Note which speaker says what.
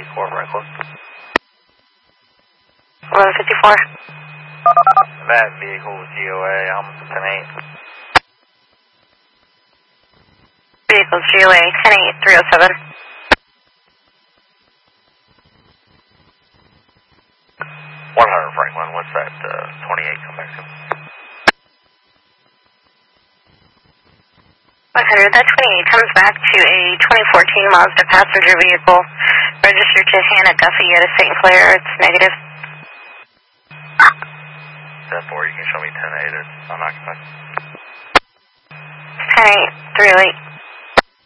Speaker 1: 1154 Franklin.
Speaker 2: 1154.
Speaker 1: That vehicle GOA, Hamilton 10-8.
Speaker 2: Vehicle GOA 10-8-307.
Speaker 1: 100 Franklin, what's that 28 come back to?
Speaker 2: 100, that 28 comes back to a 2014 Mazda passenger vehicle registered to Hannah Duffy out of St. Clair. It's negative.
Speaker 1: 10-4, you can show me 10-8, it's unoccupied.
Speaker 2: 10-8-308.